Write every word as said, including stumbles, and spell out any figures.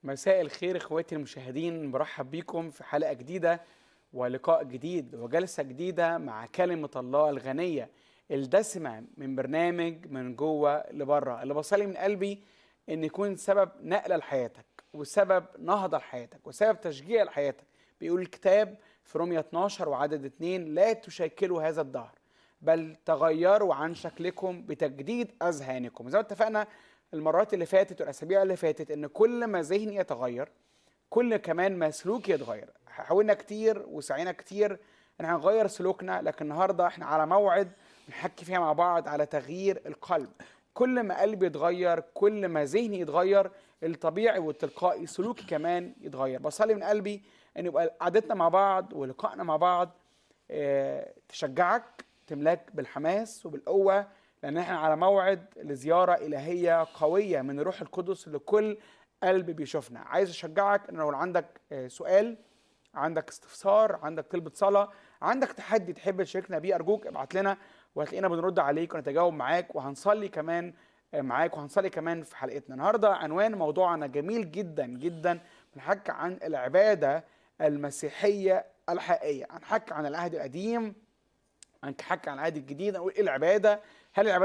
مساء الخير اخواتي المشاهدين، برحب بيكم في حلقة جديدة ولقاء جديد وجلسة جديدة مع كلمة الله الغنية الدسمة من برنامج من جوه لبره، اللي بصلي من قلبي ان يكون سبب نقلة لحياتك وسبب نهضة لحياتك وسبب تشجيع لحياتك. بيقول الكتاب في رومية اتناشر وعدد اتنين: لا تشكلوا هذا الدهر بل تغيروا عن شكلكم بتجديد اذهانكم. زي ما اتفقنا المرات اللي فاتت والاسابيع اللي فاتت ان كل ما ذهني يتغير كل كمان ما سلوكي يتغير. حاولنا كتير وسعينا كتير ان احنا نغير سلوكنا، لكن النهارده احنا على موعد نحكي فيها مع بعض على تغيير القلب. كل ما قلبي يتغير كل ما ذهني يتغير الطبيعي والتلقائي سلوكي كمان يتغير. بصلي من قلبي ان يبقى قعدتنا مع بعض ولقائنا مع بعض آه، تشجعك، تملاك بالحماس وبالقوة، لأن احنا على موعد لزيارة إلهية قوية من الروح القدس لكل قلب بيشوفنا. عايز أشجعك إن لو عندك آه، سؤال، عندك استفسار، عندك طلبة صلاة، عندك تحدي تحب تشاركنا بيه، أرجوك ابعت لنا وهتلاقينا بنرد عليك ونتجاوب معاك وهنصلي كمان آه، معاك وهنصلي كمان في حلقتنا. النهاردة عنوان موضوعنا جميل جدا جدا، بنحكي عن العبادة المسيحية الحقيقية. هنحكي عن العهد القديم، هنحكي عن العهد الجديد، هنقول ايه العبادة، هل العبادة